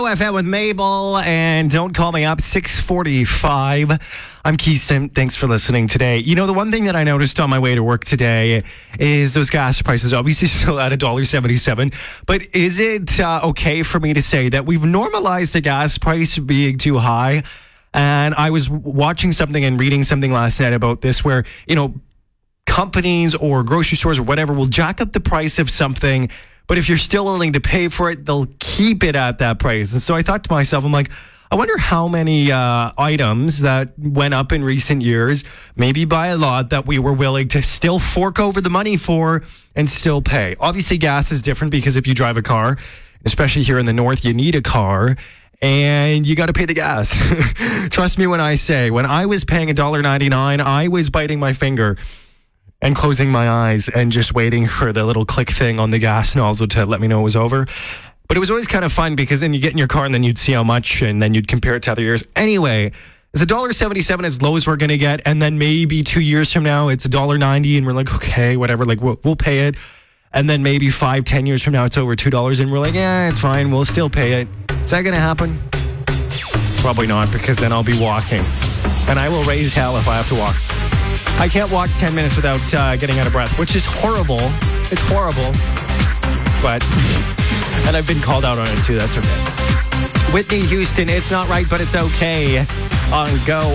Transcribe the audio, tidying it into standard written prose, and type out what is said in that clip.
FM with Mabel, and don't call me up, 6:45. I'm Keith. Thanks for listening today. You know, the one thing that I noticed on my way to work today is those gas prices obviously still at $1.77. But is it okay for me to say that we've normalized the gas price being too high? And I was watching something and reading something last night about this where, you know, companies or grocery stores or whatever will jack up the price of something, but if you're still willing to pay for it, they'll keep it at that price. And so I thought to myself, I'm like, I wonder how many items that went up in recent years, maybe by a lot, that we were willing to still fork over the money for and still pay. Obviously, gas is different because if you drive a car, especially here in the north, you need a car and you got to pay the gas. Trust me when I say, when I was paying $1.99, I was biting my finger and closing my eyes and just waiting for the little click thing on the gas nozzle to let me know it was over. But it was always kind of fun because then you get in your car and then you'd see how much and then you'd compare it to other years. Anyway, it's $1.77 as low as we're going to get. And then maybe 2 years from now, it's $1.90 and we're like, okay, whatever, like we'll pay it. And then maybe 5-10 years from now, it's over $2 and we're like, yeah, it's fine. We'll still pay it. Is that going to happen? Probably not, because then I'll be walking and I will raise hell if I have to walk. I can't walk 10 minutes without getting out of breath, which is horrible. It's horrible. But, and I've been called out on it too. That's okay. Whitney Houston, It's Not Right, But It's Okay. On Go.